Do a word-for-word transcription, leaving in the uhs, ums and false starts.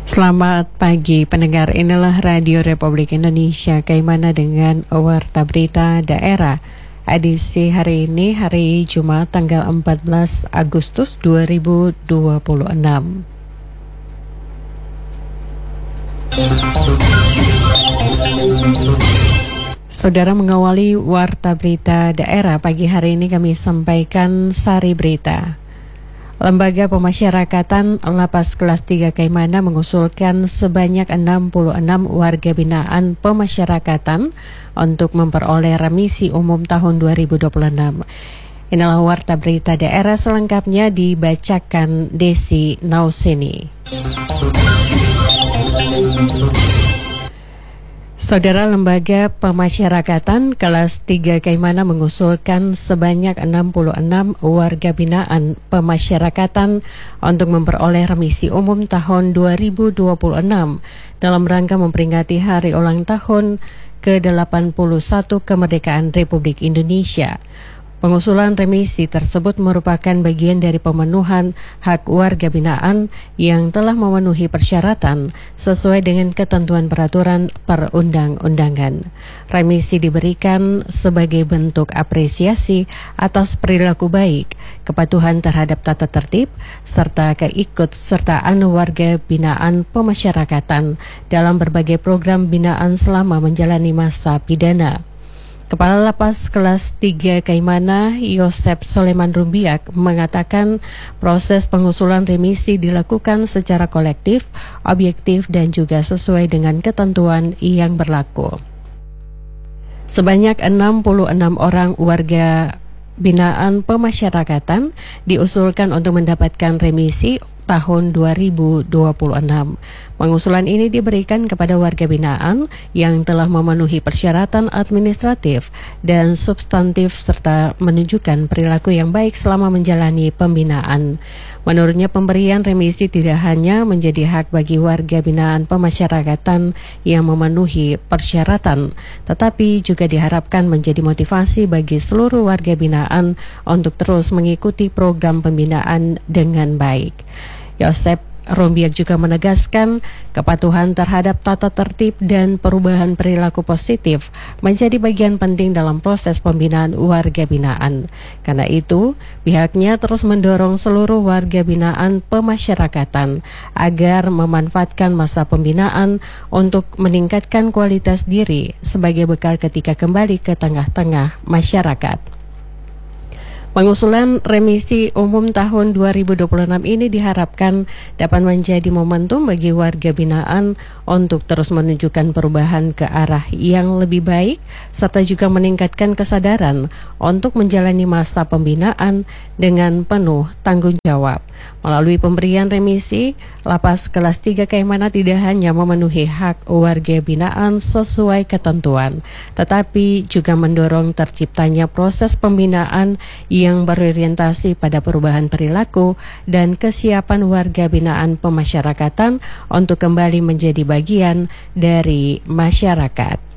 Selamat pagi pendengar, inilah Radio Republik Indonesia, Kaimana dengan Warta Berita Daerah. Edisi hari ini, hari Jumat tanggal empat belas Agustus dua ribu dua puluh enam. Saudara, mengawali Warta Berita Daerah pagi hari ini kami sampaikan sari berita. Lembaga Pemasyarakatan Lapas Kelas tiga Kaimana mengusulkan sebanyak enam puluh enam warga binaan pemasyarakatan untuk memperoleh remisi umum tahun dua ribu dua puluh enam. Inilah Warta Berita Daerah, selengkapnya dibacakan Desi Nausini. Saudara, Lembaga Pemasyarakatan Kelas tiga Kaimana mengusulkan sebanyak enam puluh enam warga binaan pemasyarakatan untuk memperoleh remisi umum tahun dua ribu dua puluh enam dalam rangka memperingati hari ulang tahun ke delapan puluh satu kemerdekaan Republik Indonesia. Pengusulan remisi tersebut merupakan bagian dari pemenuhan hak warga binaan yang telah memenuhi persyaratan sesuai dengan ketentuan peraturan perundang-undangan. Remisi diberikan sebagai bentuk apresiasi atas perilaku baik, kepatuhan terhadap tata tertib, serta keikutsertaan warga binaan pemasyarakatan dalam berbagai program binaan selama menjalani masa pidana. Kepala Lapas Kelas tiga Kaimana, Yosep Soleman Rumbiak, mengatakan proses pengusulan remisi dilakukan secara kolektif, objektif, dan juga sesuai dengan ketentuan yang berlaku. Sebanyak enam puluh enam orang warga binaan pemasyarakatan diusulkan untuk mendapatkan remisi tahun dua ribu dua puluh enam. Pengusulan ini diberikan kepada warga binaan yang telah memenuhi persyaratan administratif dan substantif serta menunjukkan perilaku yang baik selama menjalani pembinaan. Menurutnya, pemberian remisi tidak hanya menjadi hak bagi warga binaan pemasyarakatan yang memenuhi persyaratan, tetapi juga diharapkan menjadi motivasi bagi seluruh warga binaan untuk terus mengikuti program pembinaan dengan baik. Yosep Rumbiak juga menegaskan kepatuhan terhadap tata tertib dan perubahan perilaku positif menjadi bagian penting dalam proses pembinaan warga binaan. Karena itu, pihaknya terus mendorong seluruh warga binaan pemasyarakatan agar memanfaatkan masa pembinaan untuk meningkatkan kualitas diri sebagai bekal ketika kembali ke tengah-tengah masyarakat. Pengusulan remisi umum tahun dua ribu dua puluh enam ini diharapkan dapat menjadi momentum bagi warga binaan untuk terus menunjukkan perubahan ke arah yang lebih baik, serta juga meningkatkan kesadaran untuk menjalani masa pembinaan dengan penuh tanggung jawab. Melalui pemberian remisi, Lapas Kelas tiga Kaimana tidak hanya memenuhi hak warga binaan sesuai ketentuan, tetapi juga mendorong terciptanya proses pembinaan yang berorientasi pada perubahan perilaku dan kesiapan warga binaan pemasyarakatan untuk kembali menjadi bagian dari masyarakat.